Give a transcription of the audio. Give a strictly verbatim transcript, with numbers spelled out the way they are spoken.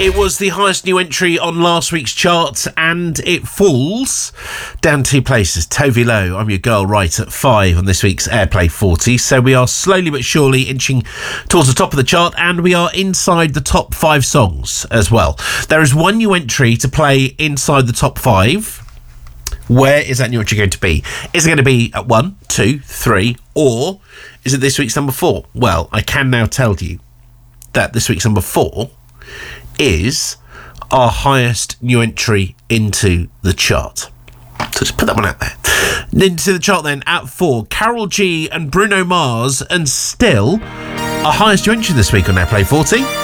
It was the highest new entry on last week's chart, and it falls down two places. Tove Lo, I'm Your Girl, right at five on this week's Airplay forty. So we are slowly but surely inching towards the top of the chart, and we are inside the top five songs as well. There is one new entry to play inside the top five. Where is that new entry going to be? Is it going to be at one, two, three, or is it this week's number four? Well, I can now tell you that this week's number four is our highest new entry into the chart. So just put that one out there. Into the chart then, at four, Karol G and Bruno Mars, and still our highest new entry this week on Airplay forty.